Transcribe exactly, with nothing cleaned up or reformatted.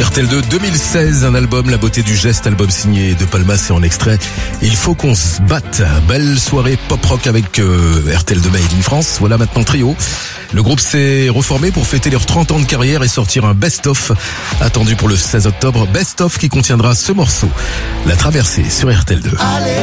R T L deux deux mille seize, un album, La beauté du geste, album signé De Palmas et en extrait. Il faut qu'on se batte. Belle soirée pop-rock avec euh, R T L deux Made in France. Voilà maintenant Trio. Le groupe s'est reformé pour fêter leurs trente ans de carrière et sortir un best-of attendu pour le seize octobre. Best-of qui contiendra ce morceau, La Traversée sur R T L deux. Allez.